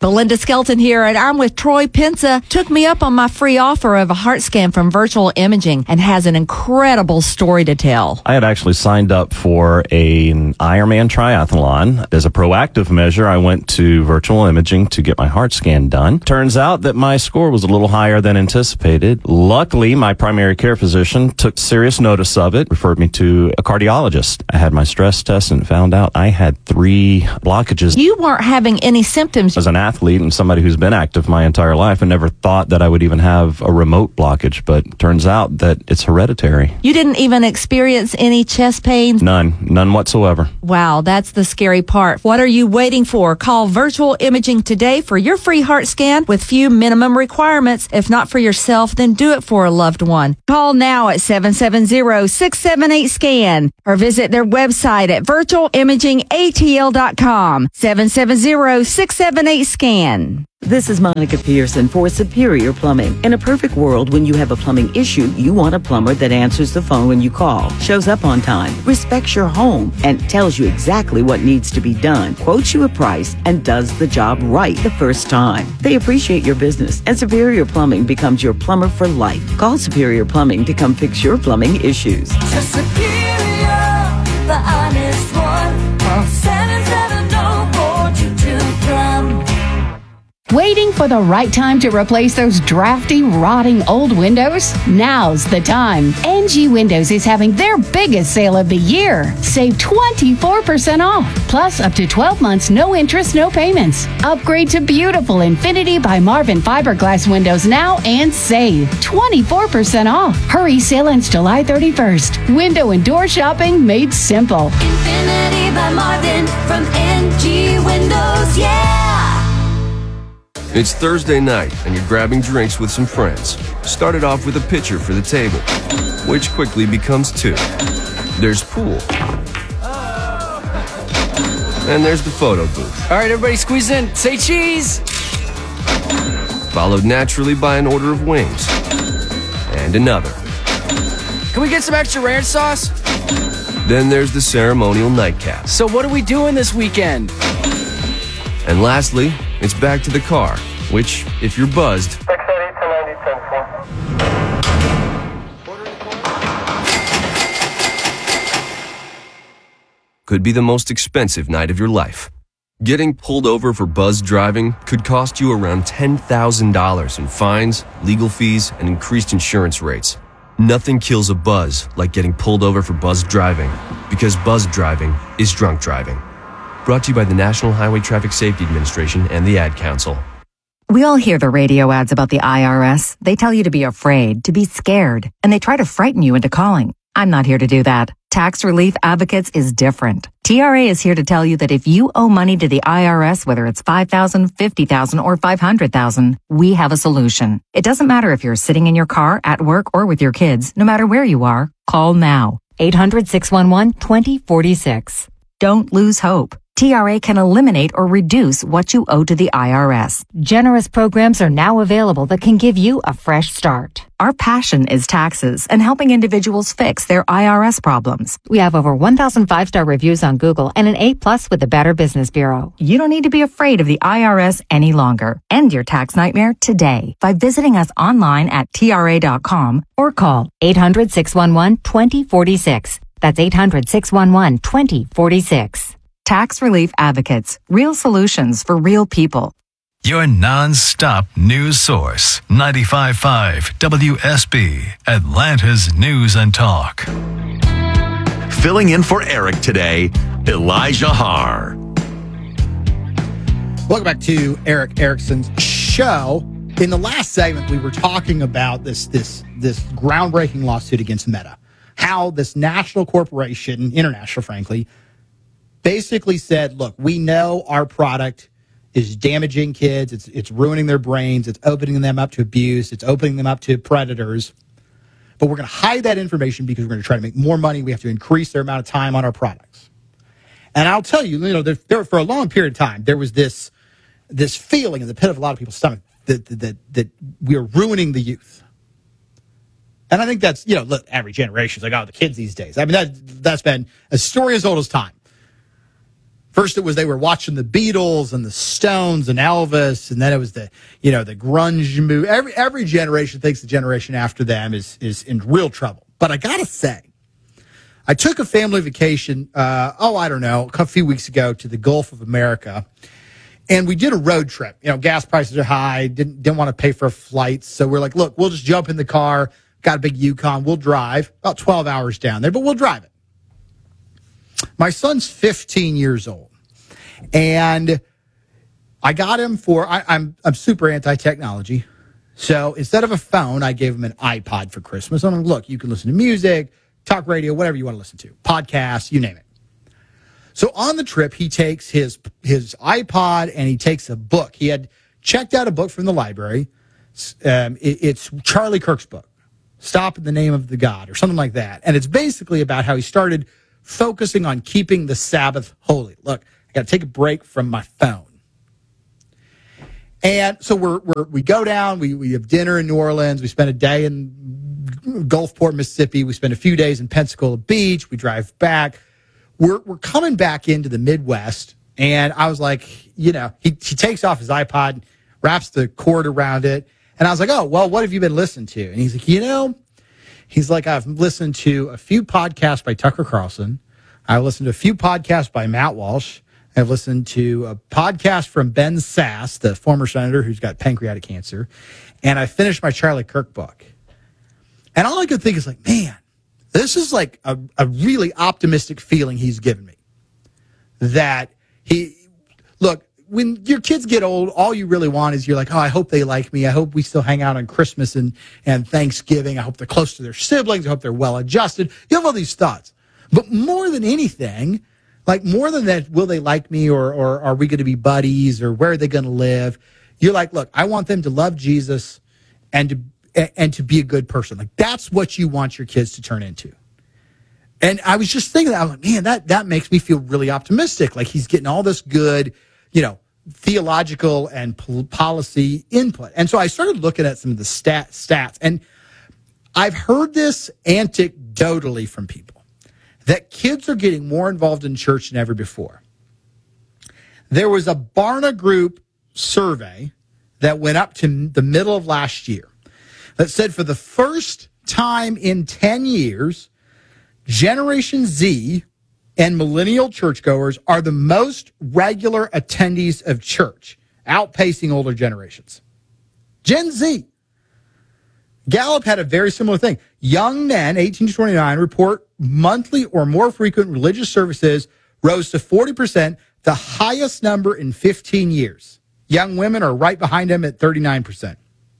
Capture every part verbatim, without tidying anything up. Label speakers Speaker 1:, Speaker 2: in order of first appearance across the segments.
Speaker 1: Belinda Skelton here, and I'm with Troy Pensa. Took me up on my free offer of a heart scan from Virtual Imaging and has an incredible story to tell.
Speaker 2: I had actually signed up for a, an Ironman triathlon. As a proactive measure, I went to Virtual Imaging to get my heart scan done. Turns out that my score was a little higher than anticipated. Luckily, my primary care physician took serious notice of it, referred me to a cardiologist. I had my stress test and found out I had three blockages.
Speaker 1: You weren't having any symptoms.
Speaker 2: As an athlete and somebody who's been active my entire life, I never thought that I would even have a remote blockage, but turns out that it's hereditary.
Speaker 1: You didn't even experience any chest pains?
Speaker 2: None. None whatsoever.
Speaker 1: Wow, that's the scary part. What are you waiting for? Call Virtual Imaging today for your free heart scan with few minimum requirements. If not for yourself, then do it for a loved one. Call now at seven seven zero, six seven eight, SCAN or visit their website at virtual imaging a t l dot com. seven seven zero, six seven eight, SCAN.
Speaker 3: This is Monica Pearson for Superior Plumbing. In a perfect world, when you have a plumbing issue, you want a plumber that answers the phone when you call, shows up on time, respects your home, and tells you exactly what needs to be done, quotes you a price, and does the job right the first time. They appreciate your business, and Superior Plumbing becomes your plumber for life. Call Superior Plumbing to come fix your plumbing issues.
Speaker 4: To Superior, the honest one. Call seven seven zero, four two two, plum.
Speaker 5: Waiting for the right time to replace those drafty, rotting old windows? Now's the time. N G Windows is having their biggest sale of the year. Save twenty-four percent off, plus up to twelve months, no interest, no payments. Upgrade to beautiful Infinity by Marvin fiberglass windows now and save twenty-four percent off. Hurry, sale ends July thirty-first. Window and door shopping made simple.
Speaker 4: Infinity by Marvin from N G Windows, yeah!
Speaker 6: It's Thursday night, and you're grabbing drinks with some friends. Started off with a pitcher for the table, which quickly becomes two. There's pool. And there's the photo booth.
Speaker 7: All right, everybody squeeze in. Say cheese!
Speaker 6: Followed naturally by an order of wings. And another.
Speaker 7: Can we get some extra ranch sauce?
Speaker 6: Then there's the ceremonial nightcap.
Speaker 7: So what are we doing this weekend?
Speaker 6: And lastly, it's back to the car, which, if you're buzzed, could be the most expensive night of your life. Getting pulled over for buzzed driving could cost you around ten thousand dollars in fines, legal fees, and increased insurance rates. Nothing kills a buzz like getting pulled over for buzzed driving, because buzzed driving is drunk driving. Brought to you by the National Highway Traffic Safety Administration and the Ad Council.
Speaker 8: We all hear the radio ads about the I R S. They tell you to be afraid, to be scared, and they try to frighten you into calling. I'm not here to do that. Tax Relief Advocates is different. T R A is here to tell you that if you owe money to the I R S, whether it's five thousand dollars, fifty thousand dollars, or five hundred thousand dollars, we have a solution. It doesn't matter if you're sitting in your car, at work, or with your kids. No matter where you are, call now. eight hundred, six one one, two zero four six. Don't lose hope. T R A can eliminate or reduce what you owe to the I R S.
Speaker 5: Generous programs are now available that can give you a fresh start.
Speaker 8: Our passion is taxes and helping individuals fix their I R S problems.
Speaker 5: We have over one thousand five-star reviews on Google and an A plus with the Better Business Bureau.
Speaker 8: You don't need to be afraid of the I R S any longer. End your tax nightmare today by visiting us online at T R A dot com
Speaker 5: or call eight hundred, six one one, two zero four six. That's eight hundred, six one one, two zero four six.
Speaker 8: Tax Relief Advocates. Real solutions for real people.
Speaker 9: Your non-stop news source. ninety-five point five W S B, Atlanta's News and Talk.
Speaker 10: Filling in for Eric today, Elijah Haar.
Speaker 11: Welcome back to Eric Erickson's show. In the last segment, we were talking about this this this groundbreaking lawsuit against Meta. How this national corporation, international, frankly, basically said, look, we know our product is damaging kids. It's it's ruining their brains. It's opening them up to abuse. It's opening them up to predators. But we're going to hide that information because we're going to try to make more money. We have to increase their amount of time on our products. And I'll tell you, you know, there, there, for a long period of time, there was this this feeling in the pit of a lot of people's stomach that that that, that we are ruining the youth. And I think that's, you know, look, every generation is like, oh, the kids these days. I mean, that that's been a story as old as time. First, it was they were watching the Beatles and the Stones and Elvis, and then it was the, you know, the grunge movie. Every every generation thinks the generation after them is is in real trouble. But I gotta say, I took a family vacation. Uh, oh, I don't know, a few weeks ago to the Gulf of America, and we did a road trip. You know, gas prices are high. Didn't didn't want to pay for flights, so we're like, look, we'll just jump in the car. Got a big Yukon. We'll drive about twelve hours down there, but we'll drive it. My son's fifteen years old, and I got him for, I, I'm I'm super anti-technology. So instead of a phone, I gave him an iPod for Christmas. I'm like, look, you can listen to music, talk radio, whatever you want to listen to, podcasts, you name it. So on the trip, he takes his his iPod and he takes a book. He had checked out a book from the library. Um, it, it's Charlie Kirk's book, Stop in the Name of the God, or something like that. And it's basically about how he started focusing on keeping the Sabbath holy. Look, I got to take a break from my phone. And so we're, we're we go down, we, we have dinner in New Orleans, we spend a day in Gulfport, Mississippi, we spend a few days in Pensacola Beach, we drive back. We're we're coming back into the Midwest, and I was like, you know, he, he takes off his iPod, wraps the cord around it, and I was like, oh, well, what have you been listening to? And he's like, you know, He's like, I've listened to a few podcasts by Tucker Carlson. I've listened to a few podcasts by Matt Walsh. I've listened to a podcast from Ben Sass, the former senator who's got pancreatic cancer. And I finished my Charlie Kirk book. And all I could think is like, man, this is like a, a really optimistic feeling he's given me. That he, look, when your kids get old, all you really want is you're like, oh, I hope they like me. I hope we still hang out on Christmas and, and Thanksgiving. I hope they're close to their siblings. I hope they're well adjusted. You have all these thoughts. But more than anything, like more than that, will they like me, or, or are we going to be buddies, or where are they going to live? You're like, look, I want them to love Jesus and to, and to be a good person. Like that's what you want your kids to turn into. And I was just thinking that, I was like, man, that, that makes me feel really optimistic. Like he's getting all this good, you know, theological and pol- policy input. And so I started looking at some of the stat, stats, and I've heard this anecdotally from people that kids are getting more involved in church than ever before. There was a Barna Group survey that went up to the middle of last year that said for the first time in ten years, Generation Z and millennial churchgoers are the most regular attendees of church, outpacing older generations. Gen Z. Gallup had a very similar thing. Young men, eighteen to twenty-nine, report monthly or more frequent religious services rose to forty percent, the highest number in fifteen years. Young women are right behind them at thirty-nine percent.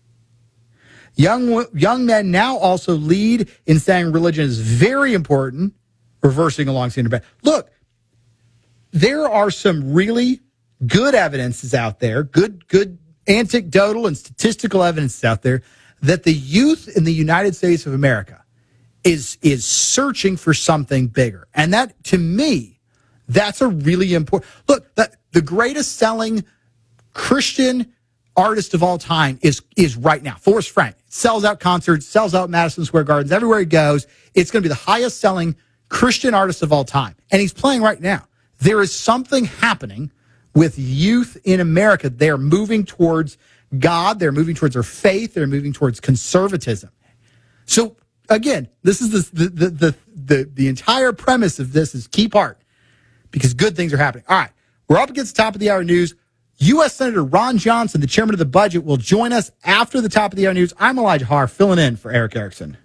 Speaker 11: Young, young men now also lead in saying religion is very important, reversing along standard path. Look, there are some really good evidences out there, good, good anecdotal and statistical evidence out there that the youth in the United States of America is, is searching for something bigger. And that, to me, that's a really important, look, that the greatest selling Christian artist of all time is, is right now, Forrest Frank. Sells out concerts, sells out Madison Square Gardens, everywhere he goes. It's going to be the highest selling Christian artist of all time. And he's playing right now. There is something happening with youth in America. They're moving towards God. They're moving towards their faith. They're moving towards conservatism. So again, this is the, the, the, the, the entire premise of this is keep heart, because good things are happening. All right. We're up against the top of the hour news. U S Senator Ron Johnson, the chairman of the budget, will join us after the top of the hour news. I'm Elijah Haar, filling in for Eric Erickson.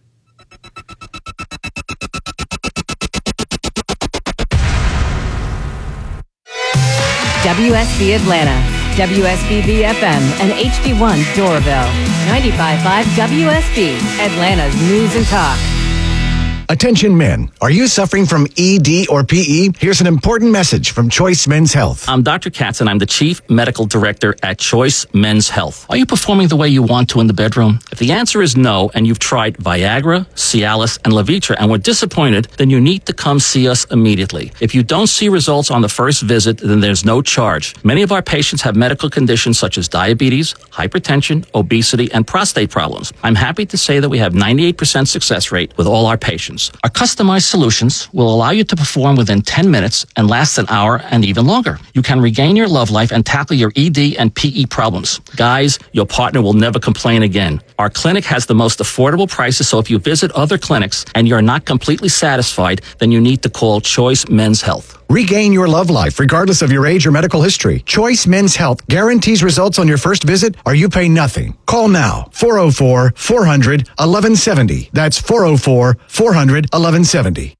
Speaker 12: W S B Atlanta, W S B V F M, and H D one Doraville. ninety-five point five W S B, Atlanta's News and Talk.
Speaker 13: Attention men, are you suffering from E D or P E? Here's an important message from Choice Men's Health.
Speaker 14: I'm Doctor Katz, and I'm the Chief Medical Director at Choice Men's Health. Are you performing the way you want to in the bedroom? If the answer is no, and you've tried Viagra, Cialis, and Levitra and were disappointed, then you need to come see us immediately. If you don't see results on the first visit, then there's no charge. Many of our patients have medical conditions such as diabetes, hypertension, obesity, and prostate problems. I'm happy to say that we have ninety-eight percent success rate with all our patients. problems. Our customized solutions will allow you to perform within ten minutes and last an hour and even longer. You can regain your love life and tackle your E D and P E problems. Guys, your partner will never complain again. Our clinic has the most affordable prices, so if you visit other clinics and you're not completely satisfied, then you need to call Choice Men's Health.
Speaker 13: Regain your love life regardless of your age or medical history. Choice Men's Health guarantees results on your first visit or you pay nothing. Call now. four oh four, four hundred, eleven seventy. That's four oh four, four hundred, eleven seventy.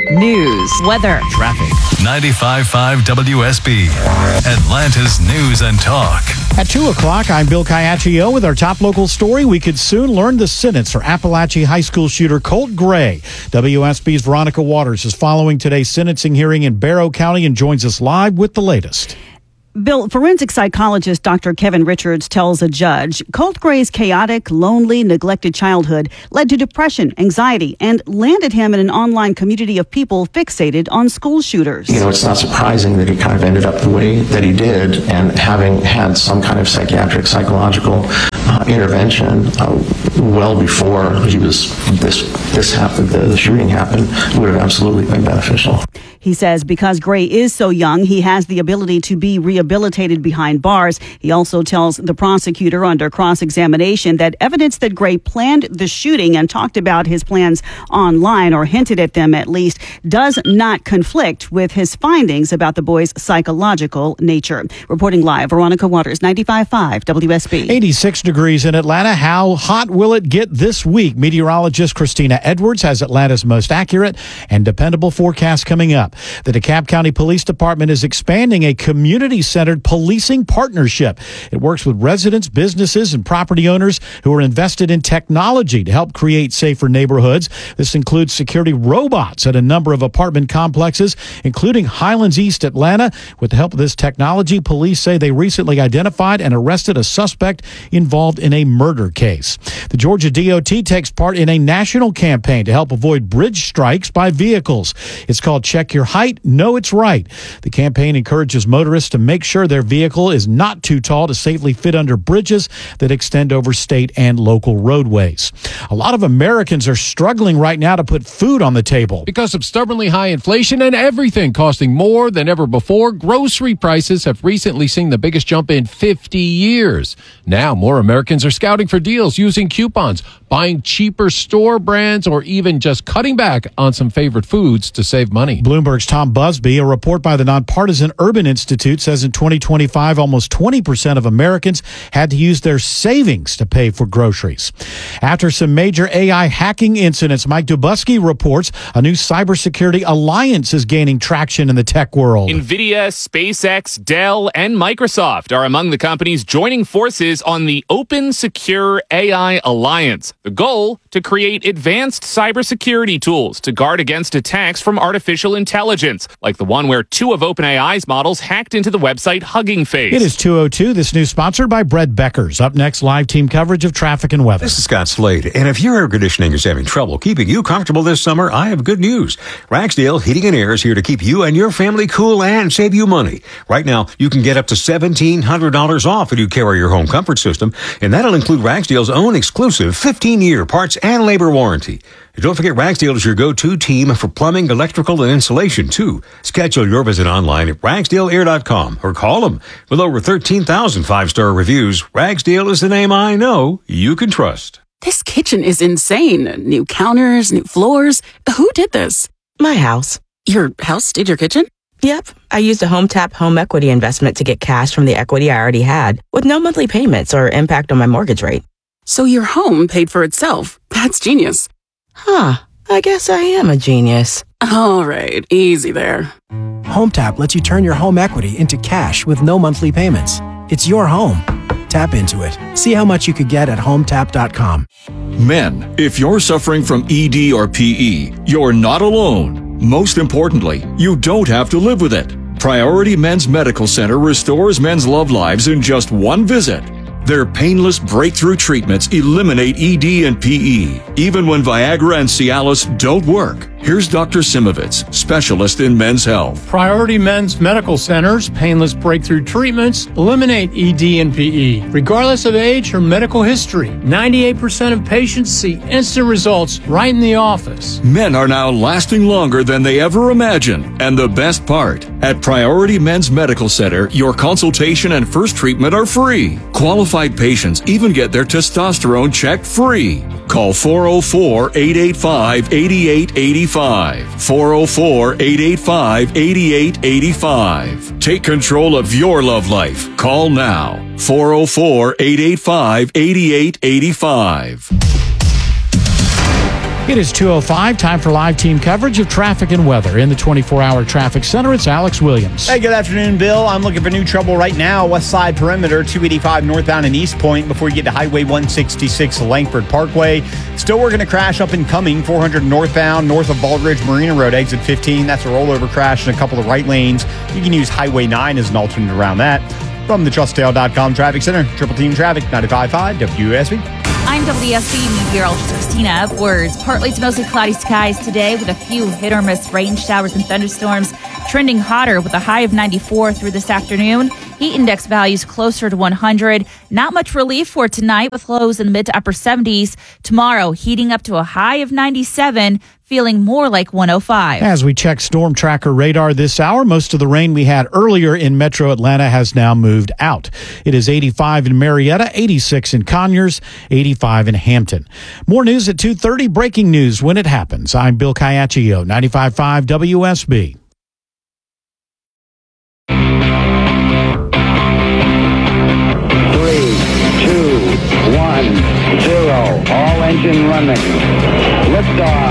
Speaker 12: News, weather,
Speaker 9: traffic. ninety-five point five W S B, Atlanta's News and Talk.
Speaker 15: At two o'clock, I'm Bill Caiaccio with our top local story. We could soon learn the sentence for Appalachia High School shooter Colt Gray. W S B's Veronica Waters is following today's sentencing hearing in Barrow County and joins us live with the latest.
Speaker 16: Bill, forensic psychologist Doctor Kevin Richards tells a judge Colt Gray's chaotic, lonely, neglected childhood led to depression, anxiety, and landed him in an online community of people fixated on school shooters.
Speaker 17: You know, it's not surprising that he kind of ended up the way that he did, and having had some kind of psychiatric, psychological uh, intervention uh, well before he was this this happened, the, the shooting happened, would have absolutely been beneficial.
Speaker 16: He says because Gray is so young, he has the ability to be rehabilitated behind bars. He also tells the prosecutor under cross-examination that evidence that Gray planned the shooting and talked about his plans online, or hinted at them at least, does not conflict with his findings about the boy's psychological nature. Reporting live, Veronica Waters, ninety-five point five W S B.
Speaker 15: eighty-six degrees in Atlanta. How hot will it get this week? Meteorologist Christina Edwards has Atlanta's most accurate and dependable forecast coming up. The DeKalb County Police Department is expanding a community-centered policing partnership. It works with residents, businesses, and property owners who are invested in technology to help create safer neighborhoods. This includes security robots at a number of apartment complexes, including Highlands East Atlanta. With the help of this technology, police say they recently identified and arrested a suspect involved in a murder case. The Georgia D O T takes part in a national campaign to help avoid bridge strikes by vehicles. It's called Check Your Height, Know It's Right. The campaign encourages motorists to make sure their vehicle is not too tall to safely fit under bridges that extend over state and local roadways. A lot of Americans are struggling right now to put food on the table.
Speaker 18: Because of stubbornly high inflation and everything costing more than ever before, grocery prices have recently seen the biggest jump in fifty years. Now, more Americans are scouting for deals, using coupons, buying cheaper store brands, or even just cutting back on some favorite foods to save money.
Speaker 15: Bloomberg's Tom Busby, a report by the nonpartisan Urban Institute, says in twenty twenty-five, almost twenty percent of Americans had to use their savings to pay for groceries. After some major A I hacking incidents, Mike Dubusky reports a new cybersecurity alliance is gaining traction in the tech world.
Speaker 19: NVIDIA, SpaceX, Dell, and Microsoft are among the companies joining forces on the Open Secure A I Alliance. The goal, to create advanced cybersecurity tools to guard against attacks from artificial intelligence, like the one where two of OpenAI's models hacked into the website Hugging Face.
Speaker 15: It is two oh two. This news sponsored by Bread Beckers. Up next, live team coverage of traffic and weather.
Speaker 20: This is Scott Slade, and if your air conditioning is having trouble keeping you comfortable this summer, I have good news. Ragsdale Heating and Air is here to keep you and your family cool and save you money. Right now, you can get up to seventeen hundred dollars off if you carry your home comfort system, and that'll include Ragsdale's own exclusive fifteen-year parts and labor warranty. And don't forget, Ragsdale is your go-to team for plumbing, electrical, and insulation, too. Schedule your visit online at ragsdale air dot com or call them. With over thirteen thousand five-star reviews, Ragsdale is the name I know you can trust.
Speaker 21: This kitchen is insane. New counters, new floors. Who did this?
Speaker 22: My house.
Speaker 21: Your house did your kitchen?
Speaker 22: Yep. I used a HomeTap home equity investment to get cash from the equity I already had, with no monthly payments or impact on my mortgage rate.
Speaker 21: So your home paid for itself. That's genius.
Speaker 22: Huh. I guess I am a genius.
Speaker 21: All right. Easy there.
Speaker 23: HomeTap lets you turn your home equity into cash with no monthly payments. It's your home. Tap into it. See how much you could get at home tap dot com.
Speaker 24: Men, if you're suffering from E D or P E, you're not alone. Most importantly, you don't have to live with it. Priority Men's Medical Center restores men's love lives in just one visit. Their painless breakthrough treatments eliminate E D and P E, even when Viagra and Cialis don't work. Here's Doctor Simovitz, specialist in men's health.
Speaker 1: Priority Men's Medical Center's painless breakthrough treatments eliminate E D and P E, regardless of age or medical history. ninety-eight percent of patients see instant results right in the office.
Speaker 24: Men are now lasting longer than they ever imagined. And the best part, at Priority Men's Medical Center, your consultation and first treatment are free. Qualified patients even get their testosterone checked free. Call four oh four, eight eight five, eight eight eight five. four oh four, eight eight five, eight eight eight five. Take control of your love life. Call now. four oh four, eight eight five, eight eight eight five.
Speaker 15: It is two oh five, time for live team coverage of traffic and weather. In the twenty-four hour traffic center, it's Alex Williams.
Speaker 2: Hey, good afternoon, Bill. I'm looking for new trouble right now. West Side Perimeter, two eighty-five northbound in East Point before you get to Highway one sixty-six Langford Parkway. Still working a crash up and coming, four hundred northbound, north of Baldridge Marina Road, exit fifteen. That's a rollover crash in a couple of right lanes. You can use Highway nine as an alternate around that. From the trust tail dot com Traffic Center, Triple Team Traffic, ninety-five point five W S B.
Speaker 3: I'm W S B meteorologist Christina Edwards. Partly to mostly cloudy skies today with a few hit or miss rain showers and thunderstorms. Trending hotter with a high of ninety-four through this afternoon. Heat index values closer to one hundred. Not much relief for tonight with lows in the mid to upper seventies. Tomorrow, heating up to a high of ninety-seven, feeling more like one oh five.
Speaker 15: As we check Storm Tracker radar this hour, most of the rain we had earlier in metro Atlanta has now moved out. It is eighty-five in Marietta, eighty-six in Conyers, eighty-five in Hampton. More news at two thirty, breaking news when it happens. I'm Bill Caiaccio, ninety-five point five W S B.
Speaker 4: One, zero, all engine running. Liftoff.